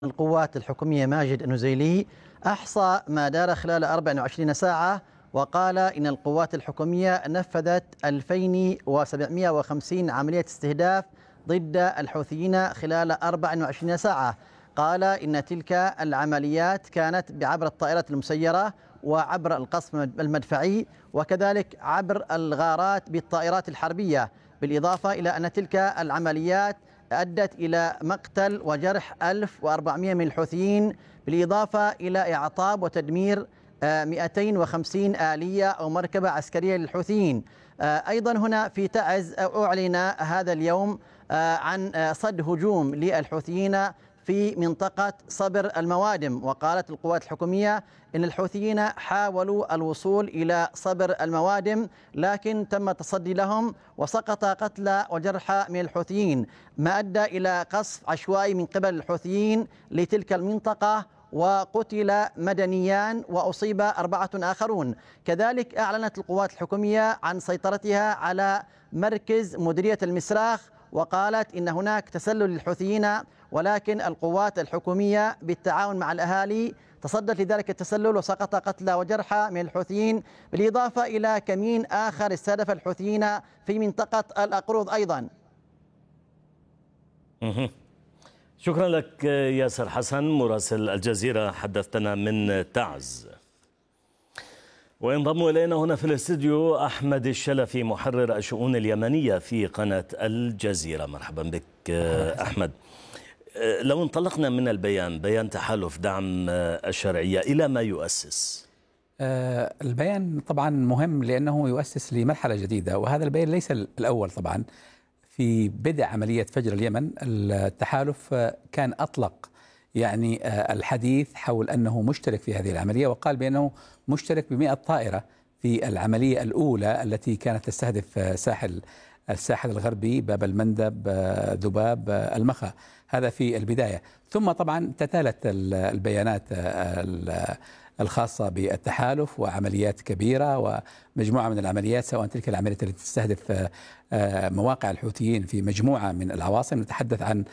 القوات الحكومية ماجد النزيلي أحصى ما دار خلال 24 ساعة، وقال إن القوات الحكومية نفذت 2750 عملية استهداف ضد الحوثيين خلال 24 ساعة. قال إن تلك العمليات كانت بعبر الطائرات المسيرة وعبر القصف المدفعي وكذلك عبر الغارات بالطائرات الحربية، بالإضافة إلى أن تلك العمليات أدت إلى مقتل وجرح 1400 من الحوثيين، بالإضافة إلى إعطاب وتدمير 250 آلية أو مركبة عسكرية للحوثيين. أيضا هنا في تعز أعلن هذا اليوم عن صد هجوم للحوثيين في منطقة صبر الموادم، وقالت القوات الحكومية إن الحوثيين حاولوا الوصول إلى صبر الموادم لكن تم التصدي لهم وسقط قتلى وجرحى من الحوثيين، ما أدى إلى قصف عشوائي من قبل الحوثيين لتلك المنطقة، وقتل مدنيان وأصيب 4 آخرون. كذلك أعلنت القوات الحكومية عن سيطرتها على مركز مديرية المسراخ، وقالت إن هناك تسلل للحوثيين، ولكن القوات الحكومية بالتعاون مع الأهالي تصدت لذلك التسلل وسقط قتلى وجرحى من الحوثيين، بالإضافة إلى كمين آخر استهدف الحوثيين في منطقة الأقروض أيضا. شكرا لك ياسر حسن مراسل الجزيرة، حدثتنا من تعز. وينضم إلينا هنا في الاستديو أحمد الشلفي محرر الشؤون اليمنية في قناة الجزيرة. مرحبا بك أحمد. لو انطلقنا من بيان تحالف دعم الشرعية، إلى ما يؤسس؟ البيان طبعا مهم لأنه يؤسس لمرحلة جديدة، وهذا البيان ليس الأول. طبعا في بدء عملية فجر اليمن التحالف كان أطلق الحديث حول أنه مشترك في هذه العملية، وقال بأنه مشترك ب100 طائرة في العملية الأولى التي كانت تستهدف الساحل الغربي، باب المندب، ذباب، المخا. هذا في البداية. ثم طبعا تتالت البيانات الخاصة بالتحالف وعمليات كبيرة ومجموعة من العمليات، سواء تلك العمليات التي تستهدف مواقع الحوثيين في مجموعة من العواصم، نتحدث عن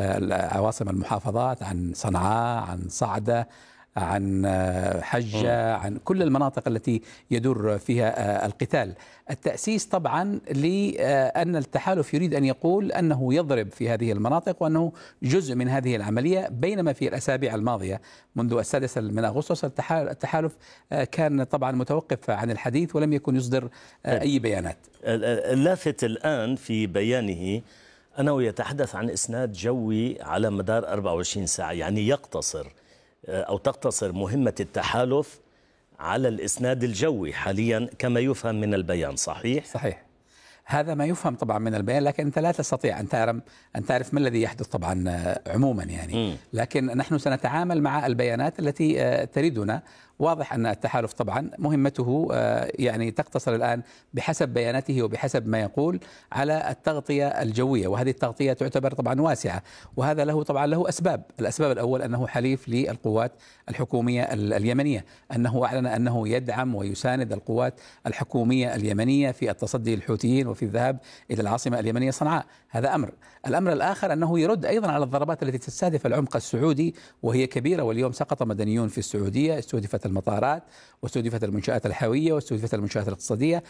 عواصم المحافظات، عن صنعاء، عن صعدة، عن حجة، عن كل المناطق التي يدور فيها القتال. التأسيس طبعا لأن التحالف يريد أن يقول أنه يضرب في هذه المناطق وأنه جزء من هذه العملية، بينما في الأسابيع الماضية منذ 6 من أغسطس التحالف كان طبعا متوقف عن الحديث ولم يكن يصدر أي بيانات. اللافت الآن في بيانه أنه يتحدث عن إسناد جوي على مدار 24 ساعة، يعني يقتصر أو تقتصر مهمة التحالف على الإسناد الجوي حاليا كما يفهم من البيان. صحيح؟ صحيح، هذا ما يفهم طبعا من البيان، لكن أنت لا تستطيع أن تعرف ما الذي يحدث طبعا عموما لكن نحن سنتعامل مع البيانات التي تريدنا. واضح أن التحالف طبعا مهمته تقتصر الآن بحسب بياناته وبحسب ما يقول على التغطية الجوية، وهذه التغطية تعتبر طبعا واسعة، وهذا له طبعا له أسباب. الأسباب الأول أنه حليف للقوات الحكومية اليمنية، أنه أعلن أنه يدعم ويساند القوات الحكومية اليمنية في التصدي للحوثيين وفي الذهاب إلى العاصمة اليمنية صنعاء. هذا أمر. الأمر الآخر أنه يرد أيضا على الضربات التي تستهدف العمق السعودي وهي كبيرة، واليوم سقط مدنيون في السعودية، استهدفت المطارات واستهدفت المنشآت الحيوية واستهدفت المنشآت الاقتصادية.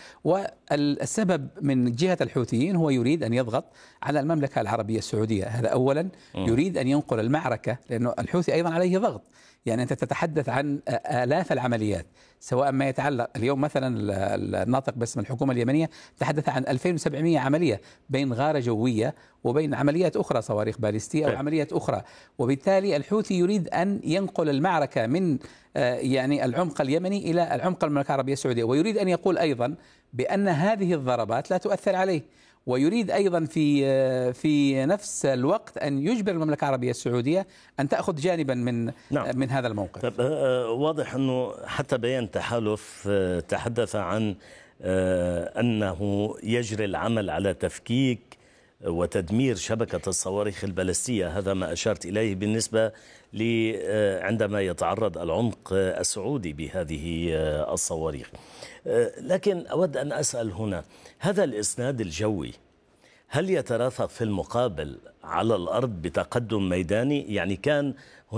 والسبب من جهة الحوثيين هو يريد أن يضغط على المملكة العربية السعودية. هذا أولا. يريد أن ينقل المعركة، لأنه الحوثي أيضا عليه ضغط. أنت تتحدث عن آلاف العمليات، سواء ما يتعلق اليوم مثلا الناطق باسم الحكومة اليمنية تحدث عن 2700 عملية بين غارة جوية وبين عمليات أخرى، صواريخ باليستية أو عمليات أخرى. وبالتالي الحوثي يريد أن ينقل المعركة من العمق اليمني إلى العمق المملكة العربية السعودية، ويريد أن يقول أيضا بأن هذه الضربات لا تؤثر عليه، ويريد أيضا في نفس الوقت أن يجبر المملكة العربية السعودية أن تأخذ جانبا من هذا الموقف. طب واضح أنه حتى بيان تحالف تحدث عن أنه يجري العمل على تفكيك وتدمير شبكة الصواريخ البالستية. هذا ما أشرت إليه بالنسبة عندما يتعرض العمق السعودي بهذه الصواريخ. لكن أود أن أسأل هنا، هذا الإسناد الجوي هل يترافق في المقابل على الأرض بتقدم ميداني؟ يعني كان